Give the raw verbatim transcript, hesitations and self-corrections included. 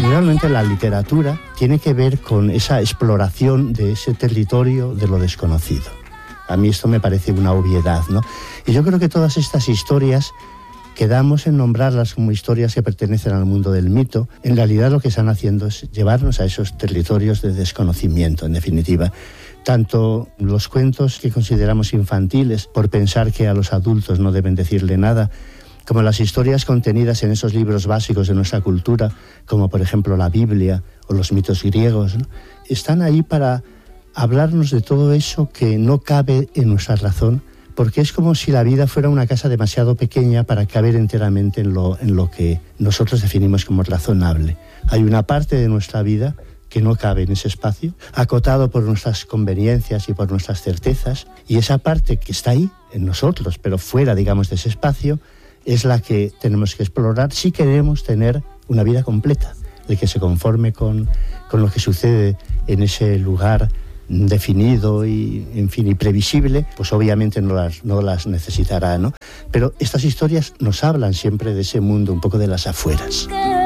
Realmente la literatura tiene que ver con esa exploración de ese territorio de lo desconocido. A mí esto me parece una obviedad, ¿no? Y yo creo que todas estas historias, quedamos en nombrarlas como historias que pertenecen al mundo del mito, en realidad lo que están haciendo es llevarnos a esos territorios de desconocimiento, en definitiva. Tanto los cuentos que consideramos infantiles, por pensar que a los adultos no deben decirle nada, como las historias contenidas en esos libros básicos de nuestra cultura, como por ejemplo la Biblia o los mitos griegos, ¿no? Están ahí para hablarnos de todo eso que no cabe en nuestra razón, porque es como si la vida fuera una casa demasiado pequeña para caber enteramente en lo, en lo que nosotros definimos como razonable. Hay una parte de nuestra vida que no cabe en ese espacio, acotado por nuestras conveniencias y por nuestras certezas, y esa parte que está ahí, en nosotros, pero fuera, digamos, de ese espacio, es la que tenemos que explorar si queremos tener una vida completa, el que se conforme con, con lo que sucede en ese lugar definido y, en fin, y previsible, pues obviamente no las, no las necesitará, ¿no? Pero estas historias nos hablan siempre de ese mundo, un poco de las afueras.